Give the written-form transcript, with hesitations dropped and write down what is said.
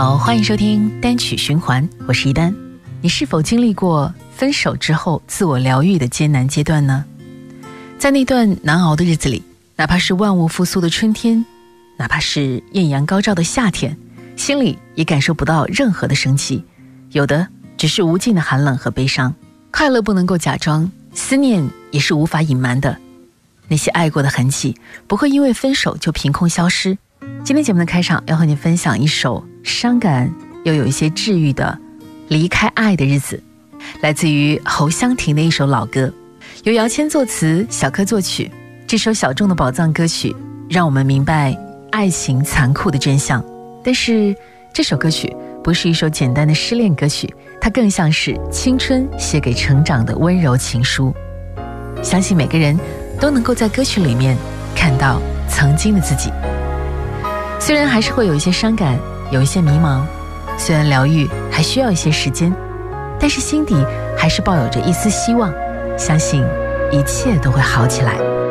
好，欢迎收听单曲循环，我是一丹。你是否经历过分手之后自我疗愈的艰难阶段呢？在那段难熬的日子里，哪怕是万物复苏的春天，哪怕是艳阳高照的夏天，心里也感受不到任何的生气，有的只是无尽的寒冷和悲伤。快乐不能够假装，思念也是无法隐瞒的。那些爱过的痕迹不会因为分手就凭空消失。今天节目的开场要和你分享一首伤感又有一些治愈的离开爱的日子，来自于侯湘婷的一首老歌，由姚谦作词，小柯作曲。这首小众的宝藏歌曲让我们明白爱情残酷的真相，但是这首歌曲不是一首简单的失恋歌曲，它更像是青春写给成长的温柔情书。相信每个人都能够在歌曲里面看到曾经的自己。虽然还是会有一些伤感，有一些迷茫，虽然疗愈还需要一些时间，但是心底还是抱有着一丝希望，相信一切都会好起来。